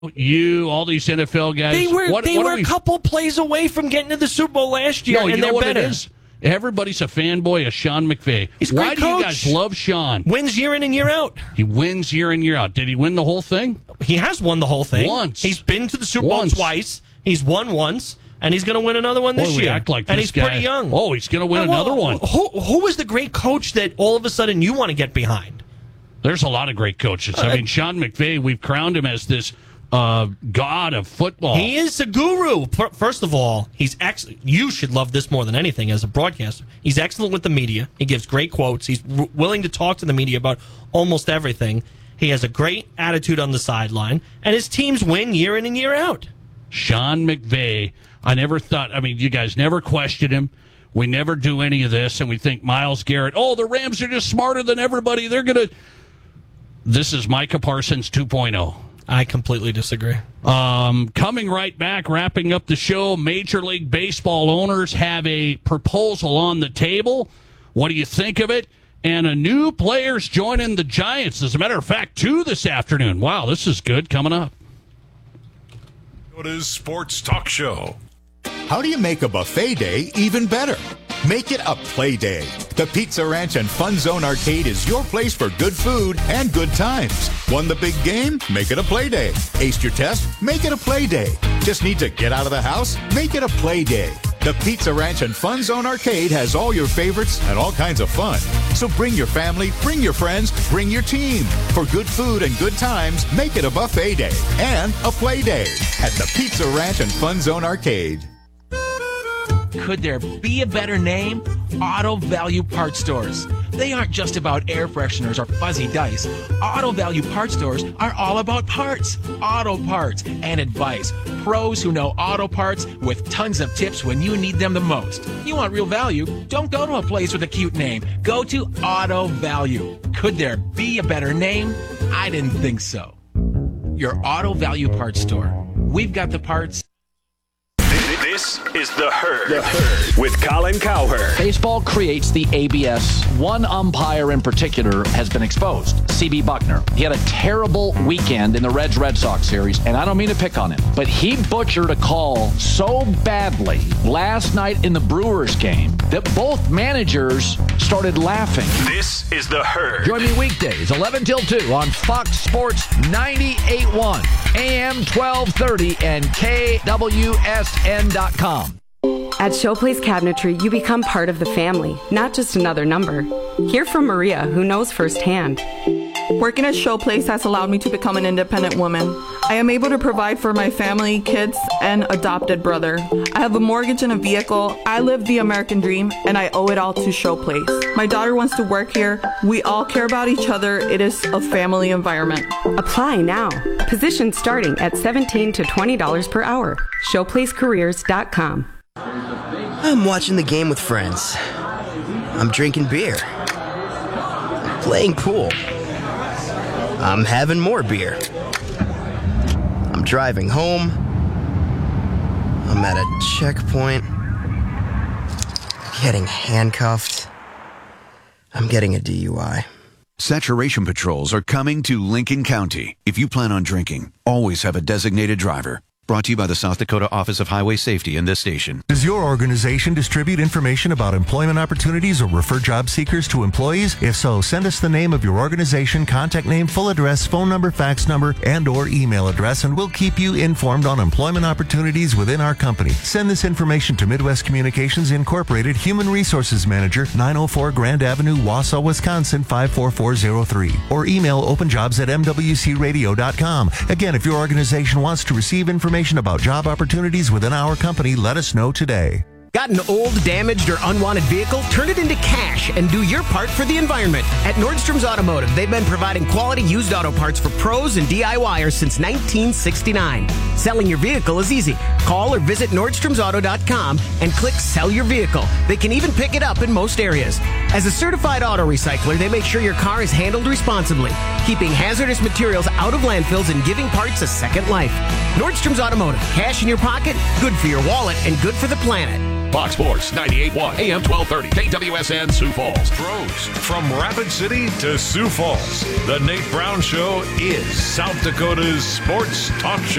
You, all these NFL guys. They were a couple plays away from getting to the Super Bowl last year, and they're better. It is? Everybody's a fanboy of Sean McVay. He's a great coach. Why do you guys love Sean? Wins year in and year out. He wins year in, year out. Did he win the whole thing? He has won the whole thing. Once. He's been to the Super Bowl twice. He's won once. And he's going to win another one this year. Act like and this he's guy. Pretty young. Oh, he's going to win another one. Who is the great coach that all of a sudden you want to get behind? There's a lot of great coaches. I mean, Sean McVay, we've crowned him as this god of football. He is a guru. First of all, he's excellent. You should love this more than anything as a broadcaster. He's excellent with the media. He gives great quotes. He's willing to talk to the media about almost everything. He has a great attitude on the sideline, and his teams win year in and year out. Sean McVay, I never thought, you guys never questioned him. We never do any of this, and we think Myles Garrett, the Rams are just smarter than everybody. They're going to... This is Micah Parsons 2.0. I completely disagree. Coming right back, wrapping up the show, Major League Baseball owners have a proposal on the table. What do you think of it? And a new player's joining the Giants. As a matter of fact, 2 this afternoon. Wow, this is good coming up. Toyota's Sports Talk Show. How do you make a buffet day even better? Make it a play day. The Pizza Ranch and Fun Zone Arcade is your place for good food and good times. Won the big game? Make it a play day. Aced your test? Make it a play day. Just need to get out of the house? Make it a play day. The Pizza Ranch and Fun Zone Arcade has all your favorites and all kinds of fun. So bring your family, bring your friends, bring your team. For good food and good times, make it a buffet day and a play day at the Pizza Ranch and Fun Zone Arcade. Could there be a better name? Auto Value Parts Stores. They aren't just about air fresheners or fuzzy dice. Auto Value Parts Stores are all about parts, auto parts, and advice. Pros who know auto parts with tons of tips when you need them the most. You want real value? Don't go to a place with a cute name. Go to Auto Value. Could there be a better name? I didn't think so. Your Auto Value Parts Store. We've got the parts. This is The Herd with Colin Cowherd. Baseball creates the ABS. One umpire in particular has been exposed, C.B. Buckner. He had a terrible weekend in the Reds-Red Sox series, and I don't mean to pick on him, but he butchered a call so badly last night in the Brewers game that both managers started laughing. This is The Herd. Join me weekdays, 11 till 2 on Fox Sports 98.1, AM 1230, and KWSN.com. At Showplace Cabinetry, you become part of the family, not just another number. Hear from Maria, who knows firsthand. Working at Showplace has allowed me to become an independent woman. I am able to provide for my family, kids, and adopted brother. I have a mortgage and a vehicle. I live the American dream, and I owe it all to Showplace. My daughter wants to work here. We all care about each other. It is a family environment. Apply now. Positions starting at $17 to $20 per hour. ShowplaceCareers.com. I'm watching the game with friends. I'm drinking beer. Playing pool. I'm having more beer. I'm driving home. I'm at a checkpoint. Getting handcuffed. I'm getting a DUI. Saturation patrols are coming to Lincoln County. If you plan on drinking, always have a designated driver. Brought to you by the South Dakota Office of Highway Safety and this station. Does your organization distribute information about employment opportunities or refer job seekers to employees? If so, send us the name of your organization, contact name, full address, phone number, fax number, and or email address, and we'll keep you informed on employment opportunities within our company. Send this information to Midwest Communications Incorporated, Human Resources Manager, 904 Grand Avenue, Wausau, Wisconsin, 54403. Or email openjobs@mwcradio.com. Again, if your organization wants to receive information about job opportunities within our company, let us know today. Got an old, damaged, or unwanted vehicle? Turn it into cash and do your part for the environment. At Nordstrom's Automotive, they've been providing quality used auto parts for pros and DIYers since 1969. Selling your vehicle is easy. Call or visit NordstromsAuto.com and click Sell Your Vehicle. They can even pick it up in most areas. As a certified auto recycler, they make sure your car is handled responsibly, keeping hazardous materials out of landfills and giving parts a second life. Nordstrom's Automotive. Cash in your pocket, good for your wallet, and good for the planet. Fox Sports 98.1 AM 1230 KWSN Sioux Falls. Pros from Rapid City to Sioux Falls. The Nate Brown Show is South Dakota's sports talk show.